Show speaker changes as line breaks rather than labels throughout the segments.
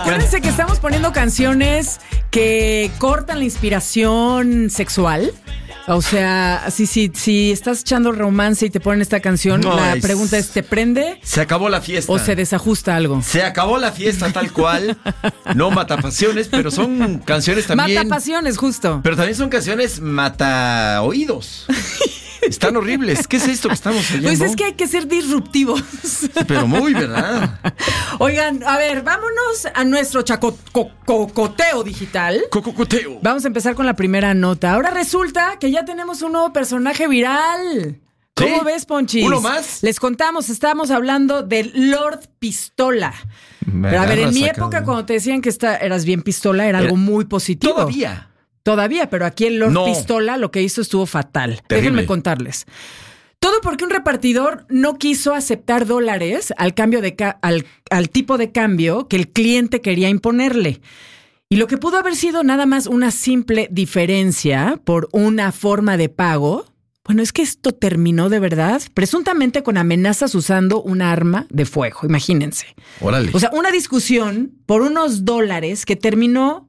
Acuérdense que estamos poniendo canciones que cortan la inspiración sexual. O sea, si estás echando romance y te ponen esta canción, la pregunta es, ¿te prende?
Se acabó la fiesta.
¿O se desajusta algo?
Se acabó la fiesta tal cual. No matapasiones, pero son canciones también.
Matapasiones, justo.
Pero también son canciones mata oídos. Están horribles. ¿Qué es esto que estamos oyendo?
Pues es que hay que ser disruptivos.
Pero muy, ¿verdad?
Oigan, a ver, vámonos a nuestro chacoteo digital.
Cocoteo.
Vamos a empezar con la primera nota. Ahora resulta que ya tenemos un nuevo personaje viral. ¿Cómo ves, Ponchis?
¿Uno más?
Les contamos, estábamos hablando del Lord Pistola. Pero a ver, en mi época, cuando te decían que eras bien pistola, era algo muy positivo. Todavía, pero aquí el Lord Pistola lo que hizo estuvo fatal.
Terrible.
Déjenme contarles. Todo porque un repartidor no quiso aceptar dólares al cambio al tipo de cambio que el cliente quería imponerle. Y lo que pudo haber sido nada más una simple diferencia por una forma de pago, bueno, es que esto terminó de verdad, presuntamente con amenazas usando un arma de fuego, imagínense.
Órale.
O sea, una discusión por unos dólares que terminó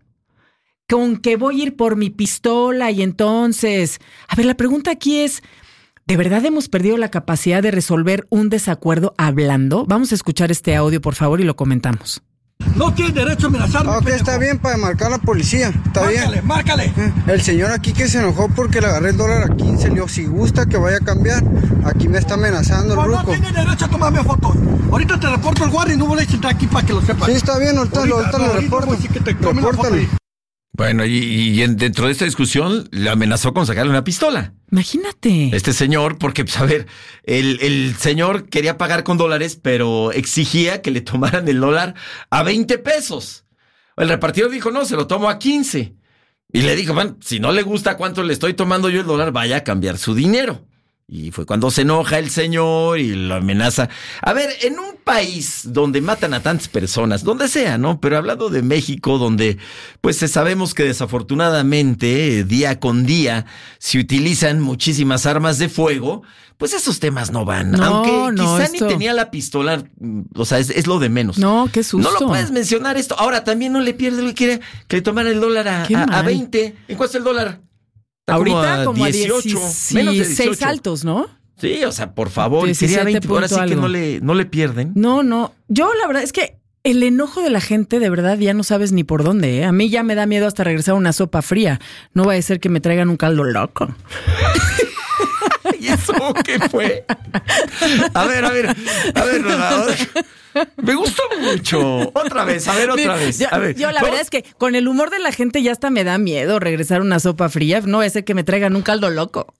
con que voy a ir por mi pistola y entonces... A ver, la pregunta aquí es, ¿de verdad hemos perdido la capacidad de resolver un desacuerdo hablando? Vamos a escuchar este audio, por favor, y lo comentamos.
No tiene derecho a amenazarme.
Ok, está bien para marcar a la policía. Está bien.
Márcale.
El señor aquí que se enojó porque le agarré el dólar a 15, le digo, si gusta que vaya a cambiar. Aquí me está amenazando el
No
ruco.
tiene derecho a tomarme fotos. Ahorita te reporto el guardia y no voy a entrar aquí para que lo sepas.
Sí, está bien, ahorita lo reporto. Repórtalo.
Bueno, dentro de esta discusión le amenazó con sacarle una pistola.
Imagínate.
Este señor, porque, pues, a ver, el señor quería pagar con dólares, pero exigía que le tomaran el dólar a 20 pesos. El repartidor dijo, no, se lo tomo a 15. Y le dijo, man, si no le gusta cuánto le estoy tomando yo el dólar, vaya a cambiar su dinero. Y fue cuando se enoja el señor y lo amenaza. A ver, en un país donde matan a tantas personas, donde sea, ¿no? Pero hablando de México, donde pues sabemos que desafortunadamente día con día se utilizan muchísimas armas de fuego, pues esos temas no van.
No,
aunque quizá
esto...
ni tenía la pistola, o sea, es lo de menos.
No, qué susto.
No lo puedes mencionar esto. Ahora también no le pierdes lo que quiere que le tomaran el dólar a 20. ¿En cuánto está el dólar?
Ahorita como a
18, menos de 18.
6 altos, ¿no?
Sí, o sea, por favor, quería 20, ahora sí que no le pierden.
No, yo la verdad es que el enojo de la gente de verdad ya no sabes ni por dónde, ¿eh? A mí ya me da miedo hasta regresar a una sopa fría. No vaya a ser que me traigan un caldo loco.
¿Y eso qué fue? A ver, me gustó mucho. Otra vez.
Yo la verdad es que con el humor de la gente ya hasta me da miedo regresar a una sopa fría. No vaya a ser que me traigan un caldo loco.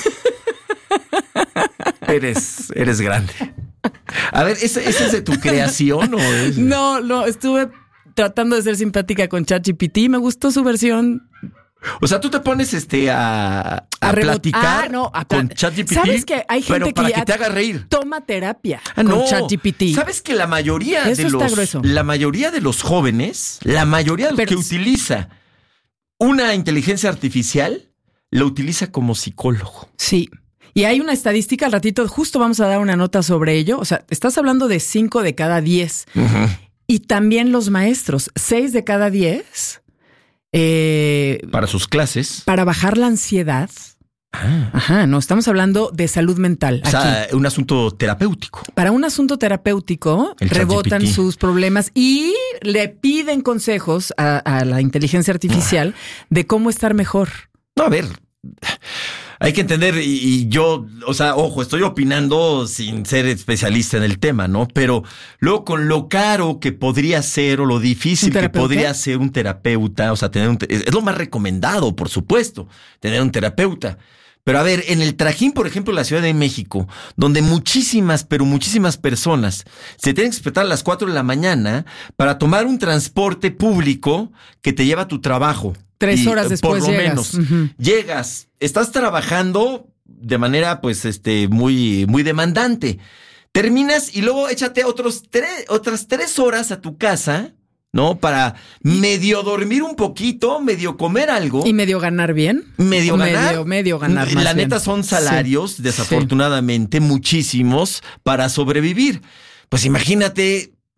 Eres grande. A ver, ¿ese es de tu creación o es?
No, estuve tratando de ser simpática con ChatGPT y me gustó su versión.
O sea, tú te pones a platicar con ChatGPT.
¿Sabes que hay gente
pero para que te haga reír?
Toma terapia con ChatGPT.
¿Sabes que la mayoría de los jóvenes, que utiliza una inteligencia artificial, lo utiliza como psicólogo?
Sí. Y hay una estadística, al ratito justo vamos a dar una nota sobre ello. O sea, estás hablando de 5 de cada 10. Uh-huh. Y también los maestros, 6 de cada 10.
Para sus clases.
Para bajar la ansiedad. Ajá, no, estamos hablando de salud mental.
O sea, un asunto terapéutico.
Para un asunto terapéutico, rebotan sus problemas y le piden consejos a la inteligencia artificial de cómo estar mejor.
No, a ver, hay que entender, y yo, o sea, ojo, estoy opinando sin ser especialista en el tema, ¿no? Pero luego con lo caro que podría ser o lo difícil que podría ser un terapeuta, o sea, es lo más recomendado, por supuesto, tener un terapeuta. Pero a ver, en el Trajín, por ejemplo, la Ciudad de México, donde muchísimas personas se tienen que despertar a las 4 de la mañana para tomar un transporte público que te lleva a tu trabajo.
3 horas después
por lo
llegas.
menos. Uh-huh. Llegas, estás trabajando de manera, pues, muy, muy demandante. Terminas y luego échate otras 3 horas a tu casa, ¿no? Para medio dormir un poquito, medio comer algo.
Y medio ganar bien.
Medio ganar
más
la neta
bien.
son salarios, desafortunadamente, muchísimos para sobrevivir. Pues imagínate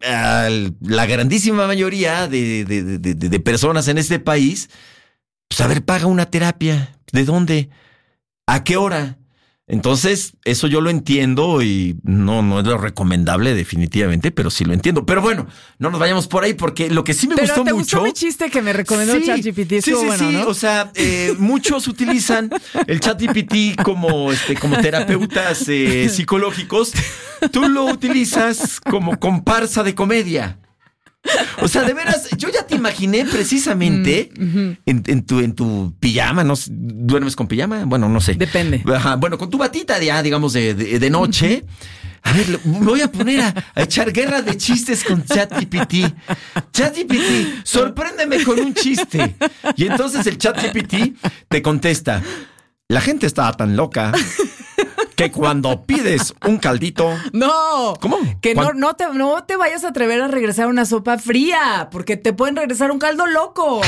la grandísima mayoría de personas en este país, pues a ver, paga una terapia. ¿De dónde? ¿A qué hora? Entonces, eso yo lo entiendo y no es lo recomendable definitivamente, pero sí lo entiendo. Pero bueno, no nos vayamos por ahí porque lo que sí me gustó mucho...
¿Pero te gustó mi chiste que me recomendó ChatGPT?
Sí, ¿no? O sea, muchos utilizan el ChatGPT como terapeutas psicológicos. Tú lo utilizas como comparsa de comedia. O sea, de veras, yo ya te imaginé precisamente en tu pijama, ¿no? ¿Duermes con pijama? Bueno, no sé.
Depende.
Ajá, bueno, con tu batita ya, digamos, de noche. A ver, me voy a poner a echar guerra de chistes con ChatGPT. ChatGPT, sorpréndeme con un chiste. Y entonces el ChatGPT te contesta, la gente está tan loca que cuando pides un caldito...
No.
¿Cómo?
Que no te vayas a atrever a regresar una sopa fría, porque te pueden regresar un caldo loco.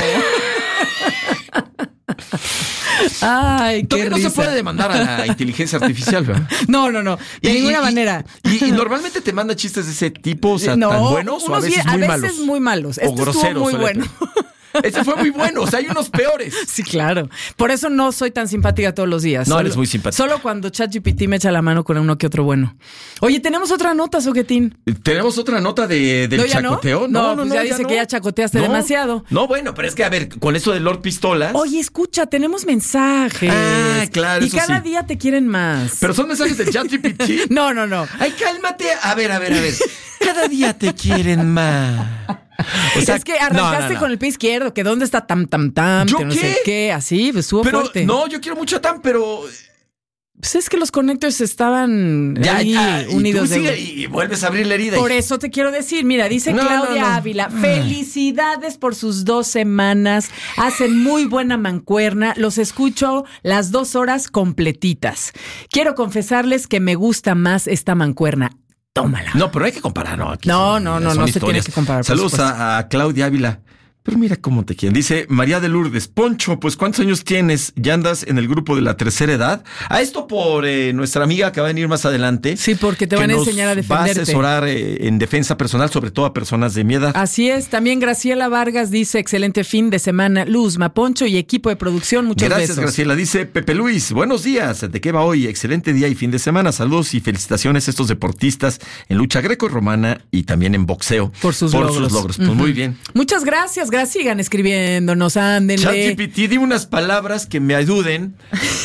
Ay, qué
no
risa.
se puede demandar a la inteligencia artificial, ¿verdad?
No. De ninguna manera.
Y normalmente te manda chistes de ese tipo, o sea, tan buenos o a veces muy malos.
A veces muy malos.
O groseros.
Muy bueno.
Ese fue muy bueno, o sea, hay unos peores.
Sí, claro. Por eso no soy tan simpática todos los días.
No, eres muy simpática.
Solo cuando ChatGPT me echa la mano con uno que otro bueno. Oye, ¿tenemos otra nota, Soquetín?
¿Tenemos otra nota del chacoteo?
No, ya dice que ya chacoteaste demasiado.
No, bueno, pero es que, a ver, con eso de Lord Pistolas...
Oye, escucha, tenemos mensajes.
Ah, claro,
y
eso
cada
sí.
día te quieren más.
¿Pero son mensajes de ChatGPT?
No.
Ay, cálmate. A ver. Cada día te quieren más. O sea,
es que arrancaste con el pie izquierdo, que dónde está tam,
¿Yo
que no
qué?
sé qué, así, pues estuvo fuerte.
No, yo quiero mucho a Tam, pero...
Pues es que los connectors estaban unidos.
Y vuelves a abrir la herida.
Por eso te quiero decir, mira, dice Claudia Ávila, felicidades por sus 2 semanas, hacen muy buena mancuerna, los escucho las 2 horas completitas. Quiero confesarles que me gusta más esta mancuerna. Tómala.
No, pero hay que comparar, ¿no? Aquí
no se tiene que comparar.
Saludos a Claudia Ávila. Pero mira cómo te quieren. Dice María de Lourdes, Poncho, pues ¿cuántos años tienes? ¿Ya andas en el grupo de la tercera edad? A esto por nuestra amiga que va a venir más adelante.
Sí, porque te van a enseñar a defenderte.
Va a asesorar en defensa personal, sobre todo a personas de mi edad.
Así es. También Graciela Vargas dice, excelente fin de semana. Luzma, Poncho y equipo de producción, muchas besos.
Gracias, Graciela. Dice Pepe Luis, buenos días. ¿De qué va hoy? Excelente día y fin de semana. Saludos y felicitaciones a estos deportistas en lucha greco-romana y también en boxeo.
Por sus logros.
Pues muy bien.
Muchas gracias. Sigan escribiéndonos, ándenle.
ChatGPT, dime unas palabras que me ayuden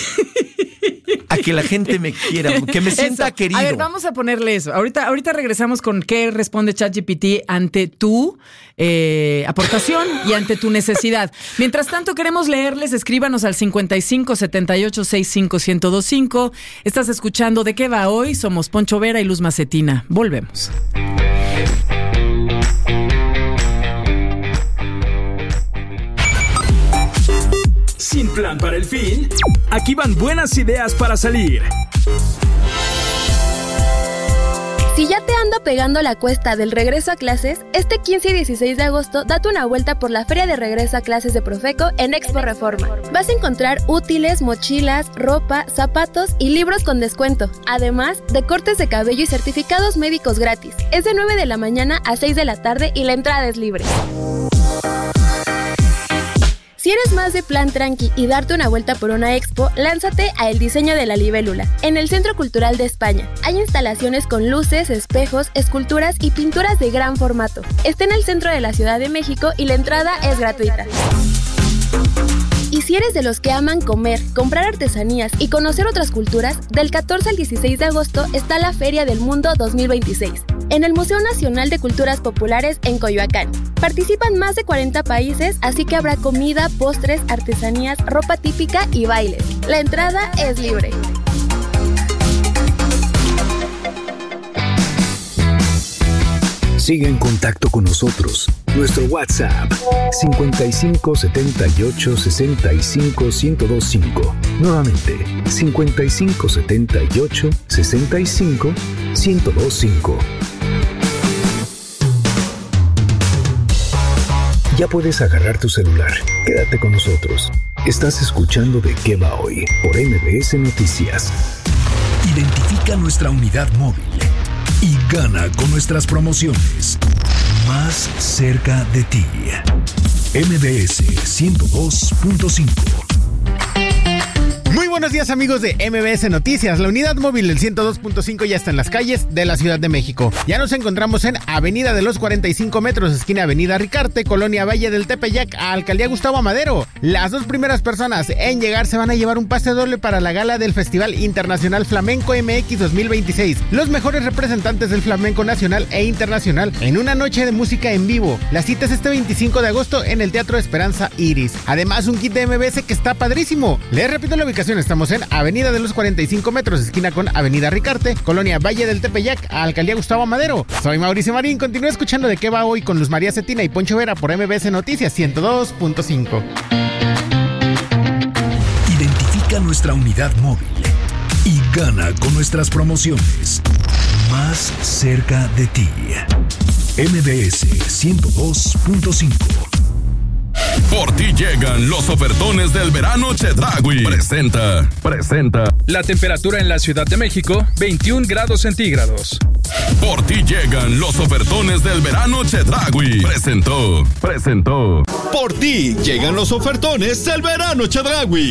a que la gente me quiera, que me sienta querido.
A ver, vamos a ponerle eso. Ahorita regresamos con qué responde ChatGPT ante tu aportación y ante tu necesidad. Mientras tanto, queremos leerles. Escríbanos al 55 78 65 1025. Estás escuchando ¿De qué va hoy? Somos Poncho Vera y Luz Macetina. Volvemos.
Sin plan para el fin, aquí van buenas ideas para salir.
Si ya te anda pegando la cuesta del regreso a clases, este 15 y 16 de agosto date una vuelta por la Feria de Regreso a Clases de Profeco en Expo Reforma. Vas a encontrar útiles, mochilas, ropa, zapatos y libros con descuento, además de cortes de cabello y certificados médicos gratis. Es de 9 de la mañana a 6 de la tarde y la entrada es libre. Si eres más de plan tranqui y darte una vuelta por una expo, lánzate a El Diseño de la Libélula, en el Centro Cultural de España. Hay instalaciones con luces, espejos, esculturas y pinturas de gran formato. Está en el centro de la Ciudad de México y la entrada es gratuita. Y si eres de los que aman comer, comprar artesanías y conocer otras culturas, del 14 al 16 de agosto está la Feria del Mundo 2026, en el Museo Nacional de Culturas Populares en Coyoacán. Participan más de 40 países, así que habrá comida, postres, artesanías, ropa típica y bailes. La entrada es libre.
Sigue en contacto con nosotros. Nuestro WhatsApp 55 78 65 1025. Nuevamente 55 78 65 1025. Ya puedes agarrar tu celular. Quédate con nosotros. Estás escuchando ¿De qué va hoy? Por MBS Noticias. Identifica nuestra unidad móvil y gana con nuestras promociones. más cerca de ti. MBS 102.5.
Muy buenos días, amigos de MBS Noticias. La unidad móvil del 102.5 ya está en las calles de la Ciudad de México. Ya nos encontramos en Avenida de los 45 metros, esquina Avenida Ricarte, Colonia Valle del Tepeyac, a Alcaldía Gustavo Madero. Las 2 primeras personas en llegar se van a llevar un pase doble para la gala del Festival Internacional Flamenco MX 2026. Los mejores representantes del flamenco nacional e internacional en una noche de música en vivo. La cita es este 25 de agosto en el Teatro Esperanza Iris. Además, un kit de MBS que está padrísimo. Les repito la ubicación. Estamos en Avenida de los 45 metros, esquina con Avenida Ricarte, Colonia Valle del Tepeyac, a Alcaldía Gustavo Madero. Soy Mauricio Marín, continúa escuchando De Qué Va Hoy con Luz María Cetina y Poncho Vera por MBS Noticias 102.5.
Identifica nuestra unidad móvil y gana con nuestras promociones. Más cerca de ti. MBS 102.5.
Por ti llegan los ofertones del verano Chedraui. Presenta.
La temperatura en la Ciudad de México, 21 grados centígrados.
Por ti llegan los ofertones del verano Chedraui. Presentó.
Por ti llegan los ofertones del verano Chedraui.